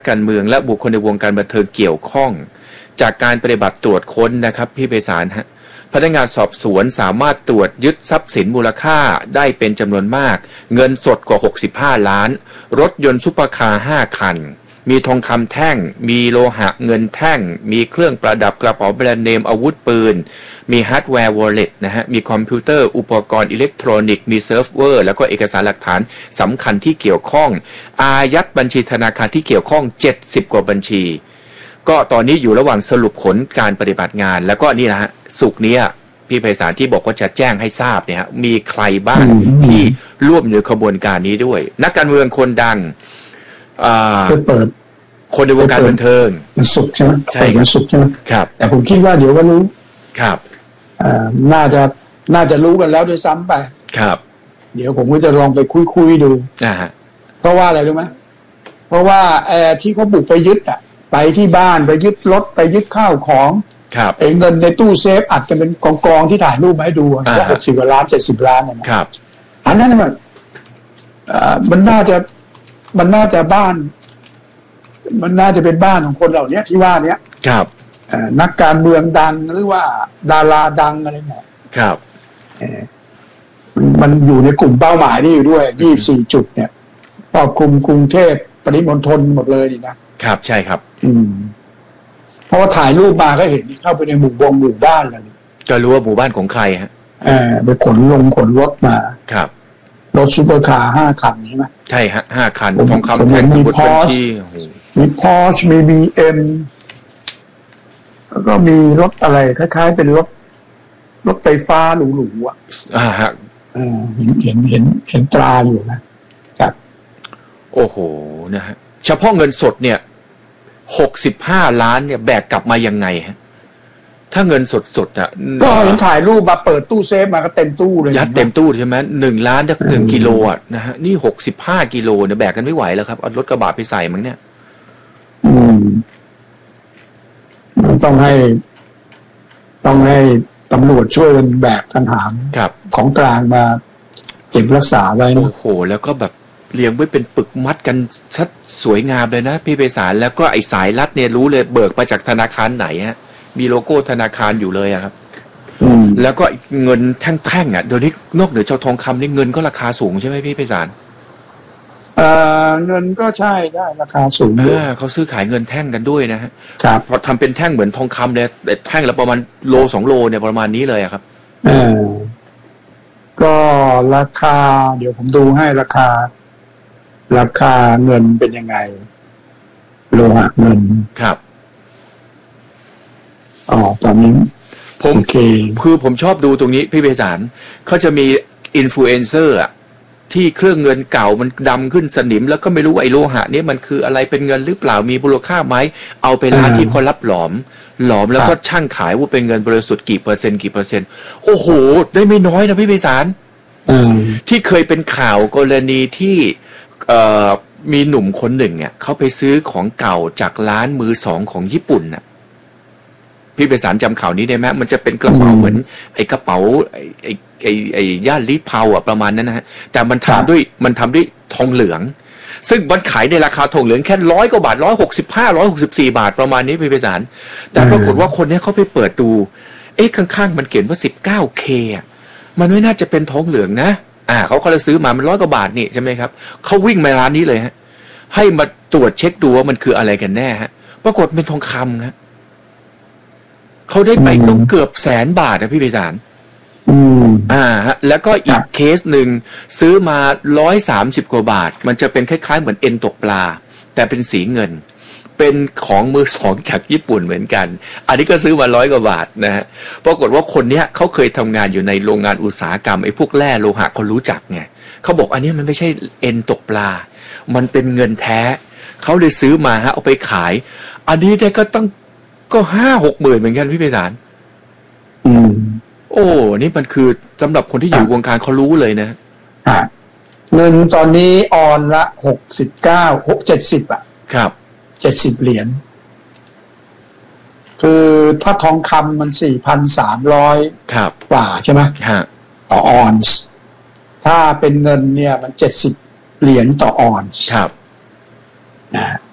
การเมืองและบุคคลในวงการบันเทิงเกี่ยวข้องจากการปฏิบัติตรวจค้นนะครับพี่ไพศาลฮะพนักงานสอบสวนสามารถตรวจยึดทรัพย์สินมูลค่าได้เป็นจำนวนมากเงินสดกว่า65ล้านรถยนต์ซุปเปอร์คาร์5คันมีทองคำแท่งมีโลหะเงินแท่งมีเครื่องประดับกระเป๋าแบรนด์เนมอาวุธปืนมีฮาร์ดแวร์วอลเล็ตนะฮะมีคอมพิวเตอร์อุปกรณ์อิเล็กทรอนิกส์มีเซิร์ฟเวอร์แล้วก็เอกสารหลักฐานสำคัญที่เกี่ยวข้องอายัดบัญชีธนาคารที่เกี่ยวข้อง70กว่าบัญชีก็ตอนนี้อยู่ระหว่างสรุปผลการปฏิบัติงานแล้วก็นี่นะฮะศุกร์นี้พี่ไพศาลที่บอกว่าจะแจ้งให้ทราบเนี่ยฮะมีใครบ้างที่ร่วมอยู่ในขบวนการนี้ด้วยนักการเมืองคนดังเปิดคนในวงการบันเทิงมันสุกใช่ไหมใช่มันสุกใช่ไหมครับแต่ผมคิดว่าเดี๋ยวก็รู้ครับน่าจะรู้กันแล้วด้วยซ้ำไปครับเดี๋ยวผมก็จะลองไปคุยดูเพราะว่าอะไรรู้ไหมเพราะว่าที่เขาบุกไปยึดไปที่บ้านไปยึดรถไปยึดข้าวของเงินในตู้เซฟอาจจะเป็นกองที่ถ่ายรูปมาให้ดูว่า60 กว่าล้าน70 ล้านนะครับอันนั้นมันน่าจะบ้านมันน่าจะเป็นบ้านของคนเหล่านี้ที่ว่าเนี้ยครับนักการเมืองดังหรือว่าดาราดังอะไรเนี่ยครับมันอยู่ในกลุ่มเป้าหมายนี่อยู่ด้วย24 จุดเนี่ยครอบคลุมกรุงเทพปริมณฑลหมดเลยนี่นะครับใช่ครับเพราะว่าถ่ายรูปมาก็เห็นเข้าไปในหมู่บ้านเลยก็รู้ว่าหมู่บ้านของใครฮะไปขนรถมาครับรถซุปเปอร์คาร์5 คันใช่ไหมใช่ฮะ5 คันทองคำแท่งสมุดบัญชีมีพอร์ชมี BM แล้วก็มีรถอะไรคล้ายๆเป็นรถไฟฟ้าหรูๆฮะเห็นตราอยู่นะครับโอ้โหนะฮะเฉพาะเงินสดเนี่ย65 ล้านเนี่ยแบกกลับมายังไงฮะถ้าเงินสดก็เห็นถ่ายรูปมาเปิดตู้เซฟมาก็เต็มตู้เลยยัดเต็มตู้ใช่ไหม1 ล้านจาก1 กิโลนะฮะนี่65 กิโลเนี่ยแบกกันไม่ไหวแล้วครับเอารถกระบะไปใส่มั้งเนี่ยต้องให้ตำรวจช่วยกันแบกกันหามของกลางมาเก็บรักษาไว้นะโอ้โหแล้วก็แบบเรียงไว้เป็นปึกมัดกันชัดสวยงามเลยนะพี่ไพศาลแล้วก็ไอ้สายรัดเนี่ยรู้เลยเบิกมาจากธนาคารไหนฮะมีโลโก้ธนาคารอยู่เลยครับแล้วก็เงินแท่งเดี๋ยวนี้นอกเหนือจากทองคำนี่เงินก็ราคาสูงใช่ไหมพี่ไพศาลเงินก็ใช่ได้ราคาสูงเขาซื้อขายเงินแท่งกันด้วยนะฮะพอทำเป็นแท่งเหมือนทองคำเลยแต่แท่งละประมาณโล2 โลเนี่ยประมาณนี้เลยครับก็ราคาเดี๋ยวผมดูให้ราคาเงินเป็นยังไงโลหะเงินครับตอนนี้คือผมชอบดูตรงนี้พี่ไพศาลเขาจะมีอินฟลูเอนเซอร์ที่เครื่องเงินเก่ามันดำขึ้นสนิมแล้วก็ไม่รู้ไอ้โลหะนี้มันคืออะไรเป็นเงินหรือเปล่ามีมูลค่าไหมเอาไปร้านที่เขารับหลอมแล้วก็ช่างขายว่าเป็นเงินบริสุทธิ์กี่เปอร์เซ็นต์โอ้โหได้ไม่น้อยนะพี่ไพศาลที่เคยเป็นข่าวกรณีที่มีหนุ่มคนหนึ่งเขาไปซื้อของเก่าจากร้านมือสองของญี่ปุ่นพี่ไพศาลจำข่าวนี้ได้ไหมมันจะเป็นกระเป๋าเหมือนไอ้กระเป๋าไอ้ย่านลิเพาประมาณนั้นนะฮะแต่มันทำด้วยทองเหลืองซึ่งมันขายในราคาทองเหลืองแค่100 กว่าบาท164 บาทประมาณนี้พี่ไพศาลแต่ปรากฏว่าคนนี้เขาไปเปิดดูข้างๆมันเขียนว่า 19K มันไม่น่าจะเป็นทองเหลืองนะเขาก็เลยซื้อมามัน100 กว่าบาทนี่ใช่ไหมครับเขาวิ่งมาร้านนี้เลยฮะให้มาตรวจเช็คดูว่ามันคืออะไรกันแน่ฮะปรากฏเป็นทองคำครับเขาได้ไปต้องเกือบ100,000 บาทนะพี่ไพศาลแล้วก็อีกเคสหนึ่งซื้อมา130 กว่าบาทมันจะเป็นคล้ายๆเหมือนเอ็นตกปลาแต่เป็นสีเงินเป็นของมือสองจากญี่ปุ่นเหมือนกันอันนี้ก็ซื้อมา100 กว่าบาทนะฮะปรากฏว่าคนเนี้ยเขาเคยทำงานอยู่ในโรงงานอุตสาหกรรมไอ้พวกแร่โลหะเขารู้จักไงเขาบอกอันนี้มันไม่ใช่เอ็นตกปลามันเป็นเงินแท้เขาเลยซื้อมาเอาไปขายอันนี้ได้ก็5-6 หมื่นเหมือนกันพี่ไพศาลโอ้นี่มันคือสำหรับคนที่อยู่วงการเขารู้เลยนะเงินตอนนี้ออนละ70 ครับ 70 เหรียญคือถ้าทองคำมัน 4,300 ครับกว่าใช่ไหมต่อออนซ์ถ้าเป็นเงินเนี่ยมัน70 เหรียญต่อออนซ์ครับ